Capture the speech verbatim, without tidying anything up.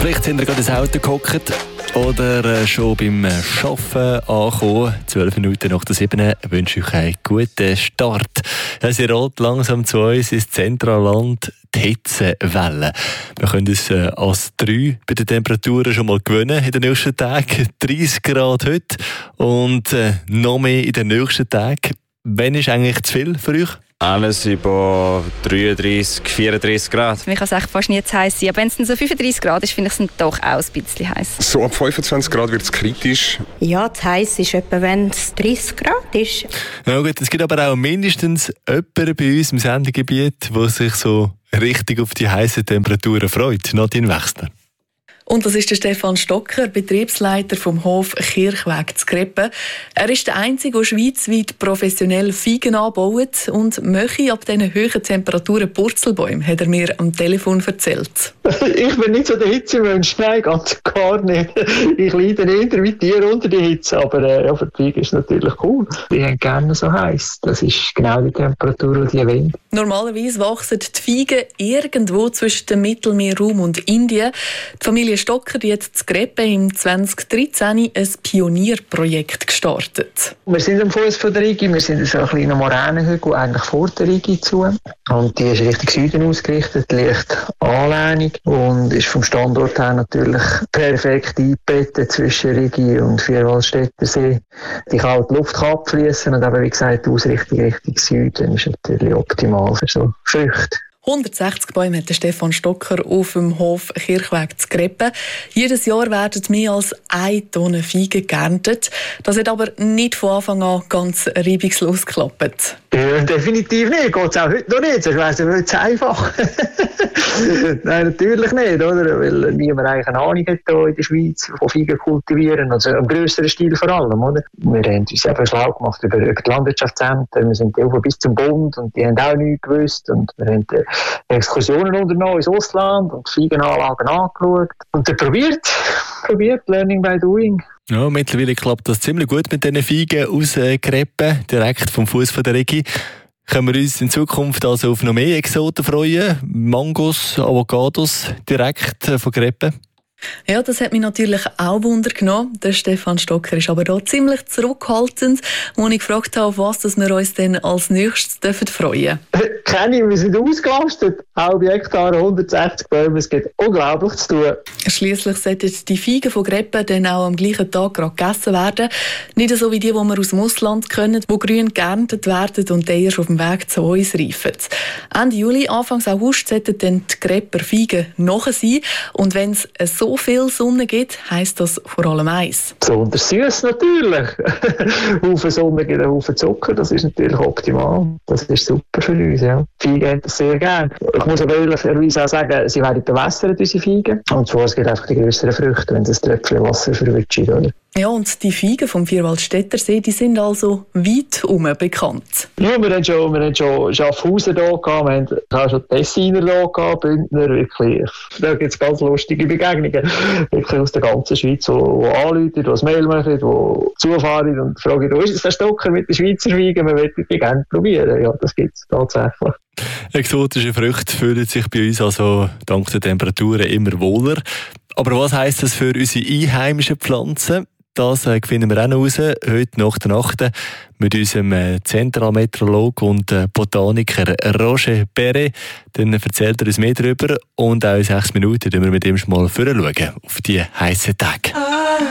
Vielleicht sind ihr gerade ins Auto gehockt oder äh, schon beim Arbeiten angekommen. Zwölf Minuten nach der sieben wünsche ich euch einen guten Start. Ja, sie rollt langsam zu uns ins Zentralland, die Hitzewelle. Wir können uns äh, als drei bei den Temperaturen schon mal gewöhnen in den nächsten Tagen. dreißig Grad heute und äh, noch mehr in den nächsten Tagen. Wann ist eigentlich zu viel für euch? Alles über dreiunddreißig, vierunddreißig Grad. Für mich kann es echt fast nie zu heiß sein. Aber wenn es dann so fünfunddreißig Grad ist, finde ich es doch auch ein bisschen heiß. So ab fünfundzwanzig Grad wird es kritisch. Ja, zu heiß ist etwa, wenn es dreißig Grad ist. Na gut, es gibt aber auch mindestens jemanden bei uns im Sendegebiet, der sich so richtig auf die heißen Temperaturen freut. Nadine Wechsler. Und das ist der Stefan Stocker, Betriebsleiter vom Hof Kirchweg zu Greppen. Er ist der Einzige, der schweizweit professionell Feigen anbaut und möchte ab diesen hohen Temperaturen Purzelbäume, hat er mir am Telefon erzählt. Ich bin nicht so der Hitzemensch, nein, ganz gar nicht. Ich leide eher wie dir unter die Hitze, aber äh, ja, für die Feigen ist es natürlich cool. Die haben gerne so heiß. Das ist genau die Temperatur, die die wollen. Normalerweise wachsen die Feigen irgendwo zwischen dem Mittelmeerraum und Indien. Die Familie Stocker die hat zu Greppen im zwanzig dreizehn ein Pionierprojekt gestartet. Wir sind am Fuß von der Rigi, wir sind so ein kleiner Moränenhügel, eigentlich vor der Rigi zu. Und die ist Richtung Süden ausgerichtet, leicht Anlehnung und ist vom Standort her natürlich perfekt eingebettet zwischen Rigi und Vierwaldstättersee. Die kalte Luft kann abfließen und aber wie gesagt, die Ausrichtung Richtung Süden ist natürlich optimal für so Früchte. hundertsechzig Bäume hat Stefan Stocker auf dem Hof Kirchweg zu Greppen. Jedes Jahr werden mehr als eine Tonne Feigen geerntet. Das hat aber nicht von Anfang an ganz reibungslos geklappt. Ja, definitiv nicht. Geht es auch heute noch nicht. Sonst wäre es wirklich zu einfach. Nein, natürlich nicht, oder? Weil niemand eigentlich eine Ahnung hat hier in der Schweiz von Feigen kultivieren. Also im grösseren Stil vor allem, oder? Wir haben uns eben schlau gemacht über die Landwirtschaftsämter. Wir sind auch bis zum Bund und die haben auch nichts gewusst. Und wir haben Exkursionen unternommen ins Ausland und Feigenanlagen angeschaut. Und dann probiert, probiert, Learning by Doing. Ja, mittlerweile klappt das ziemlich gut mit diesen Feigen aus äh, Greppen, direkt vom Fuß von der Rigi. Können wir uns in Zukunft also auf noch mehr Exoten freuen? Mangos, Avocados, direkt äh, von Greppen? Ja, das hat mich natürlich auch Wunder genommen. Der Stefan Stocker ist aber da ziemlich zurückhaltend, als ich gefragt habe, auf was wir uns denn als nächstes freuen dürfen. Kenny, wir sind ausgelastet. Halbe Hektare, hundertsechzig Bäume, es gibt unglaublich zu tun. Schliesslich sollten die Feigen von Greppen dann auch am gleichen Tag gerade gegessen werden. Nicht so wie die, die wir aus dem Ausland kennen, die grün geerntet werden und dann erst auf dem Weg zu uns reifen. Ende Juli, Anfang August sollten dann die Grepper Feigen nachher sein. Und wenn es so viel Sonne gibt, heisst das vor allem eins. Besonders süß natürlich. Haufen Sonne gibt einen Haufen Zucker, das ist natürlich optimal. Das ist super für uns, ja. Feigen haben das sehr gerne. Ich muss aber ehrlicherweise auch sagen, sie werden bewässert, unsere Feigen. Und zwar, es gibt einfach die grösseren Früchte, wenn das Tröpfchen Wasser verwitschert, oder? Ja, und die Feigen vom Vierwaldstättersee, die sind also weit herum bekannt. Ja, wir haben schon, wir haben schon Schaffhausen hier gehabt, wir haben auch schon Tessiner hier gehabt, Bündner, wirklich. Da gibt es ganz lustige Begegnungen. Wirklich aus der ganzen Schweiz, die anrufen, die ein Mail machen, die zufahren und fragen, wo ist es der Stocker mit den Schweizer Feigen? Wir möchten die gerne probieren. Ja, das gibt es tatsächlich. Exotische Früchte fühlen sich bei uns also dank der Temperaturen immer wohler. Aber was heisst das für unsere einheimischen Pflanzen? Das äh, finden wir auch noch raus, heute nach der Nacht mit unserem äh, Zentralmeteorolog und äh, Botaniker Roger Perret. Dann erzählt er uns mehr darüber und auch in sechs Minuten schauen wir mit ihm schon mal vorschauen auf die heißen Tage.